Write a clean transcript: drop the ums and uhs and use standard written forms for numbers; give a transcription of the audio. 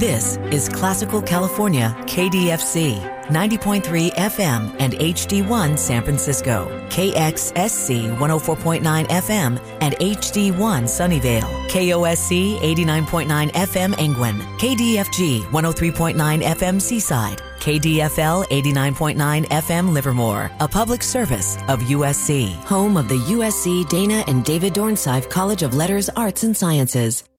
This is Classical California, KDFC, 90.3 FM and HD1 San Francisco, KXSC 104.9 FM and HD1 Sunnyvale, KOSC 89.9 FM Angwin, KDFG 103.9 FM Seaside, KDFL 89.9 FM Livermore, a public service of USC, home of the USC Dana and David Dornsife College of Letters, Arts, and Sciences.